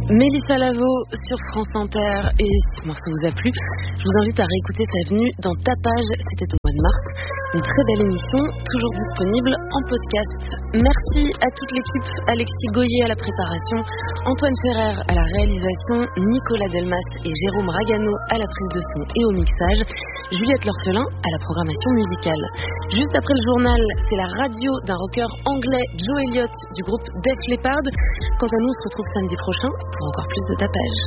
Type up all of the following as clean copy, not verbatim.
Mélissa Lavo sur France Inter, et si ce morceau vous a plu, je vous invite à réécouter sa venue dans Tapage, c'était au mois de mars. Une très belle émission, toujours disponible en podcast. Merci à toute l'équipe, Alexis Goyer à la préparation, Antoine Ferrer à la réalisation, Nicolas Delmas et Jérôme Ragano à la prise de son et au mixage, Juliette L'Orphelin à la programmation musicale. Juste après le journal, c'est la radio d'un rocker anglais, Joe Elliott, du groupe Def Leppard. Quant à nous, on se retrouve samedi prochain pour encore plus de tapage.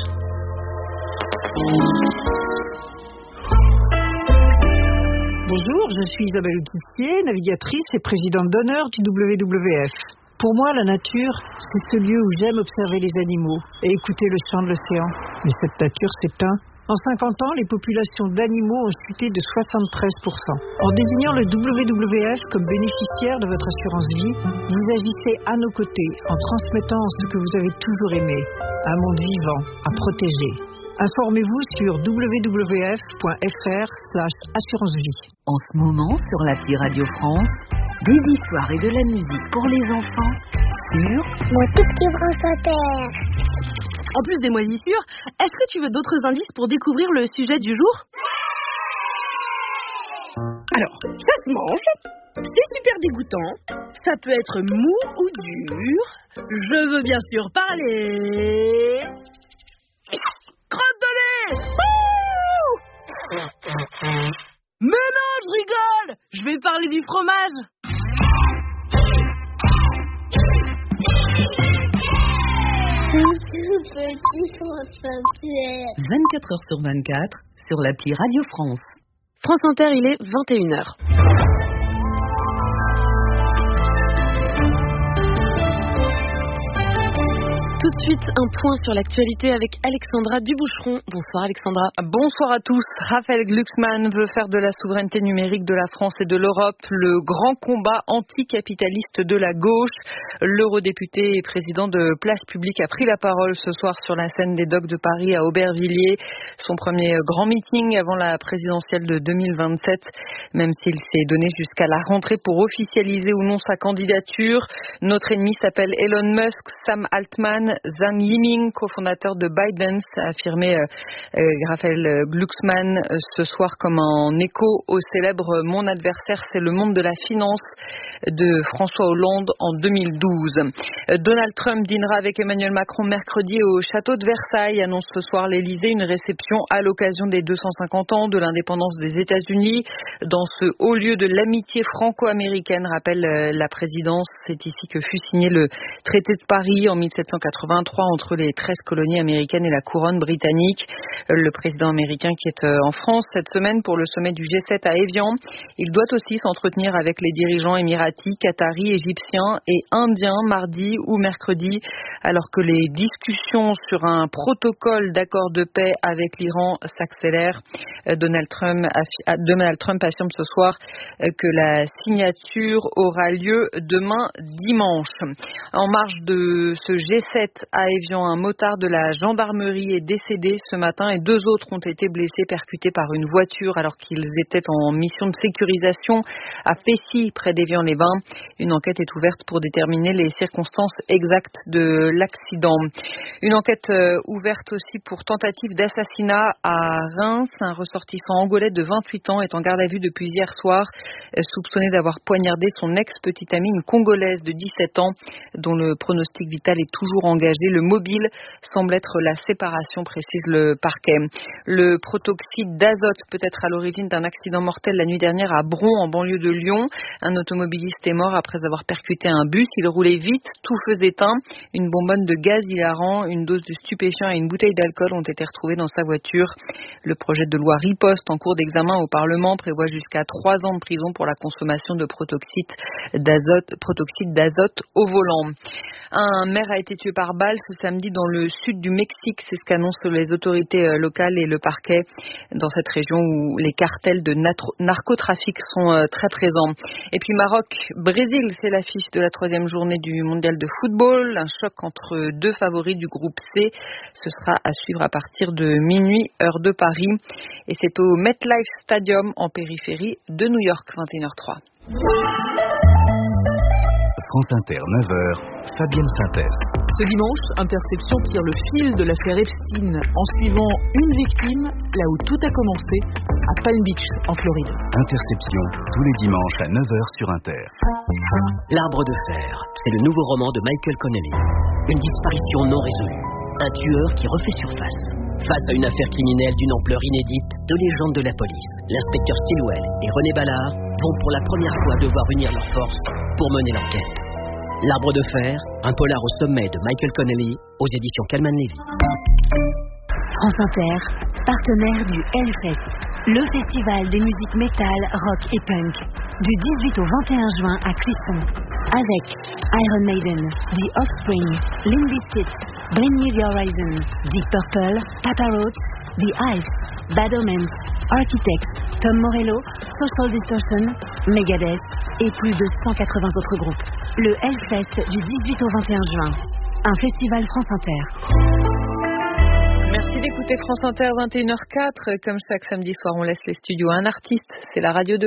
Bonjour, je suis Isabelle Autissier, navigatrice et présidente d'honneur du WWF. Pour moi, la nature, c'est ce lieu où j'aime observer les animaux et écouter le chant de l'océan. Mais cette nature s'éteint. En 50 ans, les populations d'animaux ont chuté de 73%. En désignant le WWF comme bénéficiaire de votre assurance vie, vous agissez à nos côtés en transmettant ce que vous avez toujours aimé, un monde vivant à protéger. Informez-vous sur www.fr/assurance-vie. En ce moment, sur l'appli Radio France, des histoires et de la musique pour les enfants sur tout ce qui est France Inter. En plus des moisissures, est-ce que tu veux d'autres indices pour découvrir le sujet du jour ? Alors, ça se mange, c'est super dégoûtant, ça peut être mou ou dur, je veux bien sûr parler... Crotte de nez ! Mais non, je rigole ! Je vais parler du fromage. Petit France Inter. 24 heures sur 24 sur l'appli Radio France. France Inter, il est 21h. Tout de suite, un point sur l'actualité avec Alexandra Duboucheron. Bonsoir Alexandra. Bonsoir à tous. Raphaël Glucksmann veut faire de la souveraineté numérique de la France et de l'Europe le grand combat anticapitaliste de la gauche. L'eurodéputé et président de Place Publique a pris la parole ce soir sur la scène des Docks de Paris à Aubervilliers. Son premier grand meeting avant la présidentielle de 2027, même s'il s'est donné jusqu'à la rentrée pour officialiser ou non sa candidature. Notre ennemi s'appelle Elon Musk. Sam Altman, Zhang Yiming, cofondateur de ByteDance, a affirmé Raphaël Glucksmann ce soir comme en écho au célèbre Mon adversaire, c'est le monde de la finance de François Hollande en 2012. Donald Trump dînera avec Emmanuel Macron mercredi au château de Versailles, annonce ce soir l'Élysée, une réception à l'occasion des 250 ans de l'indépendance des États-Unis dans ce haut lieu de l'amitié franco-américaine, rappelle la présidence. C'est ici que fut signé le traité de Paris en 1783 entre les 13 colonies américaines et la couronne britannique. Le président américain qui est en France cette semaine pour le sommet du G7 à Évian. Il doit aussi s'entretenir avec les dirigeants émiratis, qataris, égyptiens et indiens mardi ou mercredi, alors que les discussions sur un protocole d'accord de paix avec l'Iran s'accélèrent. Donald Trump affirme ce soir que la signature aura lieu demain dimanche. En marge de ce G7 à Évian, un motard de la gendarmerie est décédé ce matin et 2 autres ont été blessés, percutés par une voiture alors qu'ils étaient en mission de sécurisation à Fessy, près d'Évian-les-Bains. Une enquête est ouverte pour déterminer les circonstances exactes de l'accident. Une enquête ouverte aussi pour tentative d'assassinat à Reims. Un ressortissant angolais de 28 ans est en garde à vue depuis hier soir, soupçonné d'avoir poignardé son ex-petite amie, une Congolaise de 17 ans, dont le pronostic vital est toujours engagé. Le mobile semble être la séparation, précise le parquet. Le protoxyde d'azote peut être à l'origine d'un accident mortel la nuit dernière à Bron, en banlieue de Lyon. Un automobiliste est mort après avoir percuté un bus. Il roulait vite, tout feu éteint. Une bonbonne de gaz hilarant, une dose de stupéfiant et une bouteille d'alcool ont été retrouvées dans sa voiture. Le projet de loi Riposte, en cours d'examen au Parlement, prévoit jusqu'à 3 ans de prison pour la consommation de protoxyde d'azote au volant. Un maire a été tué par balle ce samedi dans le sud du Mexique. C'est ce qu'annoncent les autorités locales et le parquet dans cette région où les cartels de narcotrafic sont très présents. Et puis Maroc-Brésil, c'est l'affiche de la 3e journée du mondial de football. Un choc entre 2 favoris du groupe C. Ce sera à suivre à partir de minuit, heure de Paris. Et c'est au MetLife Stadium en périphérie de New York, 21h03. France Inter, 9h, Fabienne Synthèse. Ce dimanche, Interception tire le fil de l'affaire Epstein en suivant une victime là où tout a commencé, à Palm Beach, en Floride. Interception, tous les dimanches à 9h sur Inter. L'Arbre de fer, c'est le nouveau roman de Michael Connelly. Une disparition non résolue. Un tueur qui refait surface. Face à une affaire criminelle d'une ampleur inédite, deux légendes de la police, l'inspecteur Stilwell et René Ballard, vont pour la première fois devoir unir leurs forces pour mener l'enquête. L'Arbre de fer, un polar au sommet de Michael Connelly, aux éditions Calman Levy. France Inter, partenaire du Hellfest, le festival des musiques métal, rock et punk, du 18 au 21 juin à Clisson, avec Iron Maiden, The Offspring, Limp Bizkit, Bring Me The Horizon, Deep Purple, Papa Roach, The Hives, Bad Omens, Architects, Tom Morello, Social Distortion, Megadeth et plus de 180 autres groupes. Le Hellfest du 18 au 21 juin, un festival France Inter. Merci d'écouter France Inter 21h04. Comme chaque samedi soir, on laisse les studios à un artiste. C'est la Radio 2.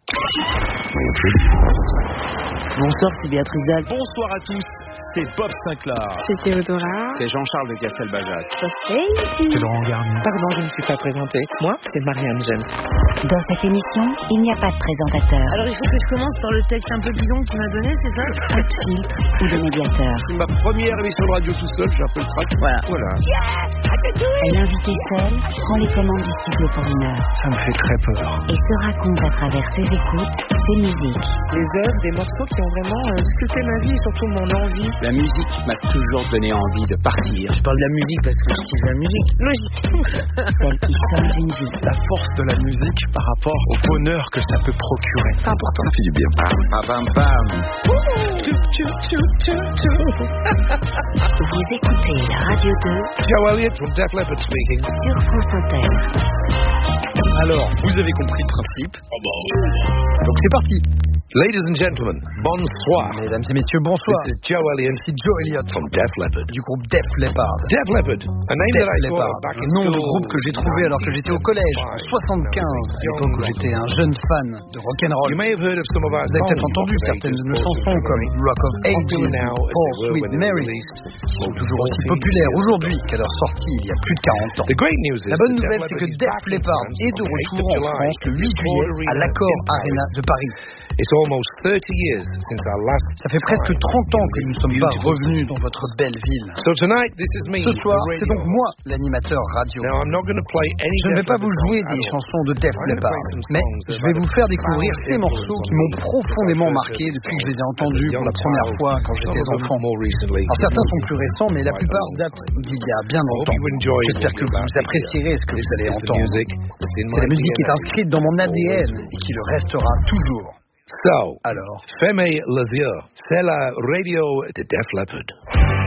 Bonsoir, c'est Béatrice Dalle. Bonsoir à tous, c'est Bob Sinclair. C'est Théodora. C'est Jean-Charles de Castelbajac. C'est Laurent Garnier. Pardon, je ne suis pas présenté. Moi, c'est Marianne James. Dans cette émission, il n'y a pas de présentateur, Alors il faut que je commence par le texte un peu bidon que tu m'as donné, c'est ça? pas de filtre ou de médiateur. C'est ma première émission de radio tout seul, j'ai un peu le trac. Voilà. L'invité seul prend les commandes du studio pour une heure Ça me fait très peur. et se raconte à travers ses écoutes, ses musiques. Les œuvres, des morceaux qui ont vraiment sculpté ma vie et surtout mon envie. La musique m'a toujours donné envie de partir. Je parle de la musique parce que je kiffe la musique. Celles qui sauvent une vie. La force de la musique par rapport au bonheur que ça peut procurer. C'est important. Ça fait du bien. Bam, bam, bam. Vous écoutez la Radio 2 Joe Elliott from Def Leppard speaking. sur France Inter. Alors, vous avez compris le principe. Donc c'est parti. Ladies and gentlemen, bonsoir. Mesdames et messieurs, bonsoir. This is Joe Elliott. Ici Joe Elliott from Def Leppard. du groupe Def Leppard. Def Leppard, a name Def that I Leppard, thought back in nom de school. groupe que j'ai trouvé alors que j'étais au collège, en 75, à l'époque où j'étais un jeune fan de rock'n'roll. You may have heard of some of our Vous avez peut-être songs, entendu certaines de nos chansons comme Rock of Ages ou Oh Sweet Mary, qui sont toujours aussi populaires aujourd'hui qu'à leur sortie il y a plus de 40 ans. The great news is La bonne that nouvelle, c'est que Def Leppard est de retour en France le 8 juillet à l'Accor Arena de Paris. It's almost 30 years since our last. Ça fait presque 30 ans que nous ne sommes pas revenus dans votre belle ville. So tonight, this is me. Ce soir, the c'est radio. donc moi, l'animateur radio. Now, I'm not going to play any. Je ne vais Def pas vous Leppard jouer songs des at all. chansons de Def I'm gonna Leppard, play some mais songs that je vais have vous faire had a découvrir profound ces morceaux influence qui on m'ont me profondément since I marqué first depuis que je les ai heard them entendus as a pour la young première child. fois quand Some j'étais of them enfant. more recently. Alors certains sont plus récents, mais la plupart datent d'il y a bien longtemps. J'espère que vous apprécierez ce que vous allez entendre. C'est la musique qui est inscrite dans mon ADN et qui le restera toujours. So, Alors, Femme Lazier, c'est la radio de Def Leppard.